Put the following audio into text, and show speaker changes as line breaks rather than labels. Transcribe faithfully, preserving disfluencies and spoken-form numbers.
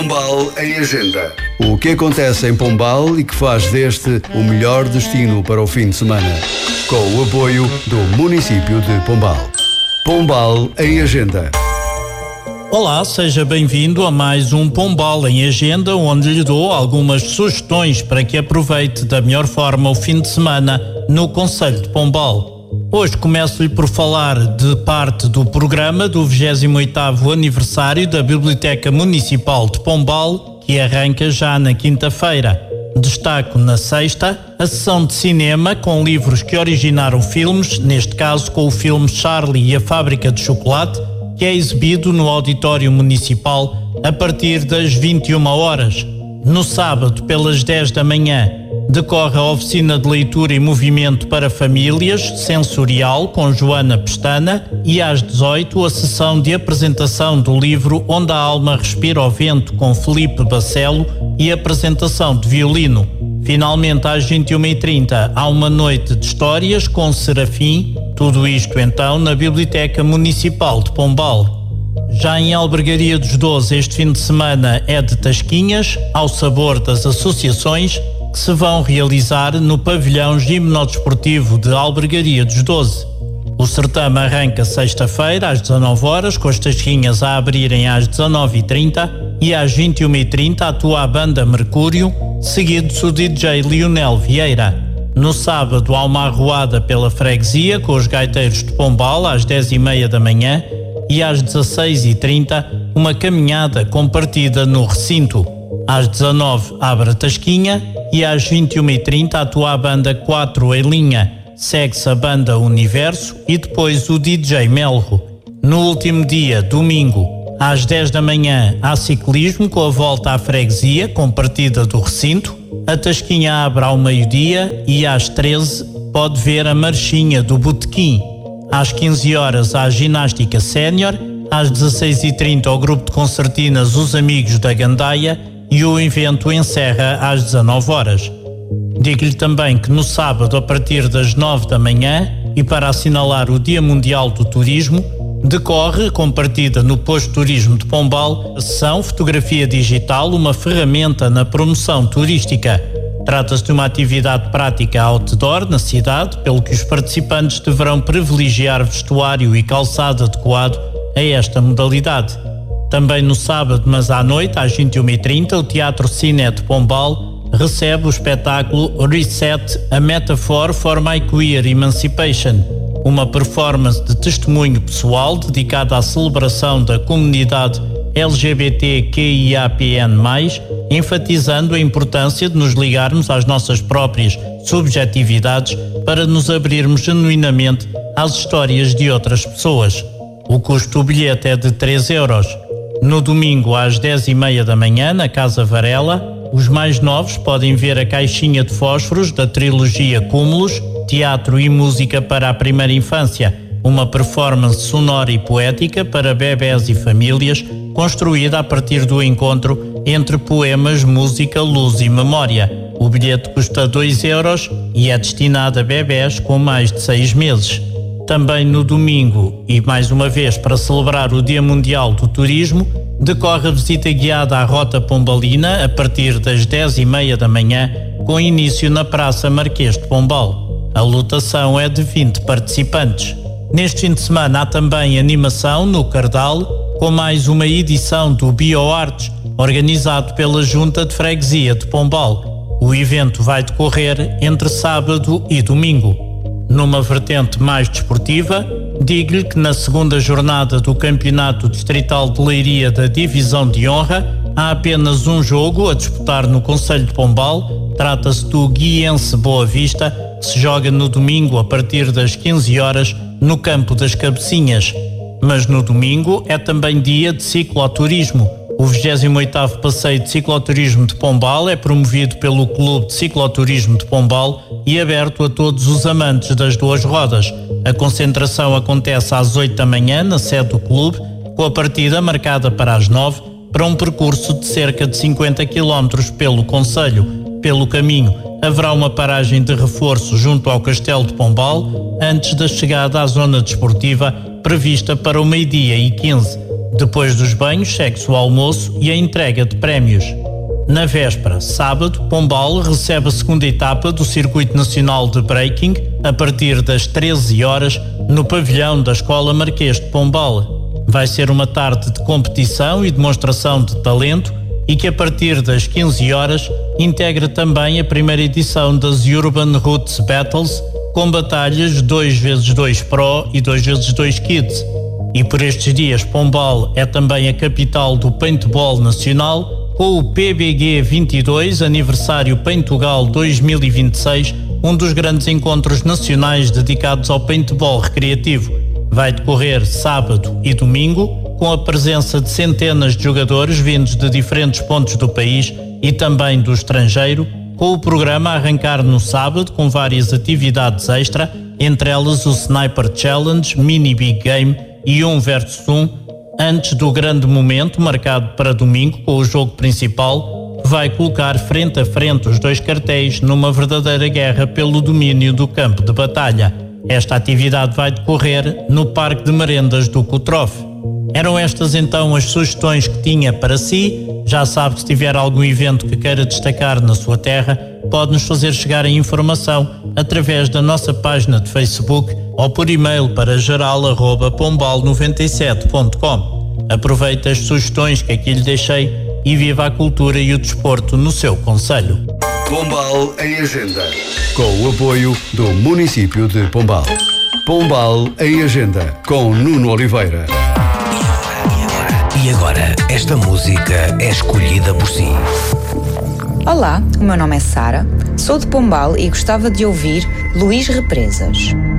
Pombal em Agenda. O que acontece em Pombal e que faz deste o melhor destino para o fim de semana. Com o apoio do município de Pombal. Pombal em Agenda.
Olá, seja bem-vindo a mais um Pombal em Agenda, onde lhe dou algumas sugestões para que aproveite da melhor forma o fim de semana no concelho de Pombal. Hoje começo-lhe por falar de parte do programa do vigésimo oitavo aniversário da Biblioteca Municipal de Pombal, que arranca já na quinta-feira. Destaco na sexta a sessão de cinema com livros que originaram filmes, neste caso com o filme Charlie e a Fábrica de Chocolate, que é exibido no Auditório Municipal a partir das vinte e uma horas. No sábado, pelas dez da manhã, decorre a oficina de leitura e movimento para famílias, sensorial, com Joana Pestana, e às dezoito a sessão de apresentação do livro Onde a Alma Respira ao Vento, com Felipe Bacelo, e apresentação de violino. Finalmente, às vinte e uma e trinta, há uma noite de histórias com Serafim, tudo isto então na Biblioteca Municipal de Pombal. Já em Albergaria dos Doze, este fim de semana é de tasquinhas, ao sabor das associações, que se vão realizar no pavilhão gimnodesportivo de Albergaria dos Doze. O certame arranca sexta-feira às dezanove horas, com as tasquinhas a abrirem às dezanove e trinta, e às vinte e uma e trinta atua a banda Mercúrio, seguido-se o D J Lionel Vieira. No sábado há uma arruada pela freguesia com os gaiteiros de Pombal às dez e meia da manhã, e às dezasseis e trinta uma caminhada com partida no recinto. Às dezanove abre a tasquinha e às vinte e uma e trinta atua a banda quatro em linha. Segue-se a banda Universo e depois o D J Melro. No último dia, domingo, às dez da manhã há ciclismo com a volta à freguesia com partida do recinto. A tasquinha abre ao meio-dia e às treze pode ver a marchinha do Botequim. Às quinze horas há a ginástica sénior, às dezasseis e trinta o grupo de concertinas Os Amigos da Gandaia e o evento encerra às dezanove horas. Digo-lhe também que no sábado, a partir das nove da manhã, e para assinalar o Dia Mundial do Turismo, decorre, com partida no Posto de Turismo de Pombal, a sessão Fotografia Digital, uma ferramenta na promoção turística. Trata-se de uma atividade prática outdoor na cidade, pelo que os participantes deverão privilegiar vestuário e calçado adequado a esta modalidade. Também no sábado, mas à noite, às vinte e uma e trinta, o Teatro Cine de Pombal recebe o espetáculo Reset, a Metaphor for My Queer Emancipation, uma performance de testemunho pessoal dedicada à celebração da comunidade L G B T Q I A P N mais, enfatizando a importância de nos ligarmos às nossas próprias subjetividades para nos abrirmos genuinamente às histórias de outras pessoas. O custo do bilhete é de três euros. No domingo, às dez e meia da manhã, na Casa Varela, os mais novos podem ver a caixinha de fósforos da trilogia Cúmulos, Teatro e Música para a Primeira Infância, uma performance sonora e poética para bebés e famílias, construída a partir do encontro entre poemas, música, luz e memória. O bilhete custa dois euros e é destinado a bebés com mais de seis meses. Também no domingo, e mais uma vez para celebrar o Dia Mundial do Turismo, decorre a visita guiada à Rota Pombalina a partir das dez e meia da manhã, com início na Praça Marquês de Pombal. A lotação é de vinte participantes. Neste fim de semana há também animação no Cardal, com mais uma edição do BioArtes, organizado pela Junta de Freguesia de Pombal. O evento vai decorrer entre sábado e domingo. Numa vertente mais desportiva, digo-lhe que na segunda jornada do Campeonato Distrital de Leiria da Divisão de Honra há apenas um jogo a disputar no concelho de Pombal. Trata-se do Guiense Boa Vista, que se joga no domingo a partir das quinze horas no Campo das Cabecinhas. Mas no domingo é também dia de cicloturismo. O vigésimo oitavo Passeio de Cicloturismo de Pombal é promovido pelo Clube de Cicloturismo de Pombal e aberto a todos os amantes das duas rodas. A concentração acontece às oito da manhã na sede do clube, com a partida marcada para as nove, para um percurso de cerca de cinquenta quilómetros pelo concelho. Pelo caminho, haverá uma paragem de reforço junto ao Castelo de Pombal, antes da chegada à zona desportiva, prevista para o meio-dia e quinze. Depois dos banhos, segue-se o almoço e a entrega de prémios. Na véspera, sábado, Pombal recebe a segunda etapa do Circuito Nacional de Breaking a partir das treze horas no pavilhão da Escola Marquês de Pombal. Vai ser uma tarde de competição e demonstração de talento e que a partir das quinze horas integra também a primeira edição das Urban Roots Battles com batalhas dois vezes dois Pro e dois vezes dois Kids. E por estes dias Pombal é também a capital do paintball nacional, com o P B G vinte e dois, aniversário Paintugal dois mil e vinte e seis, um dos grandes encontros nacionais dedicados ao paintball recreativo. Vai decorrer sábado e domingo, com a presença de centenas de jogadores vindos de diferentes pontos do país e também do estrangeiro, com o programa a arrancar no sábado com várias atividades extra, entre elas o Sniper Challenge, Mini Big Game e um versus um, antes do grande momento marcado para domingo com o jogo principal, que vai colocar frente a frente os dois cartéis numa verdadeira guerra pelo domínio do campo de batalha. Esta atividade vai decorrer no Parque de Merendas do Cotrofe. Eram estas então as sugestões que tinha para si. Já sabe que se tiver algum evento que queira destacar na sua terra, pode-nos fazer chegar a informação através da nossa página de Facebook ou por e-mail para geral arroba pombal noventa e sete ponto com. Aproveite as sugestões que aqui lhe deixei e viva a cultura e o desporto no seu concelho.
Pombal em Agenda, com o apoio do município de Pombal. Pombal em Agenda, com Nuno Oliveira.
E agora, esta música é escolhida por si.
Olá, o meu nome é Sara, sou de Pombal e gostava de ouvir Luís Represas.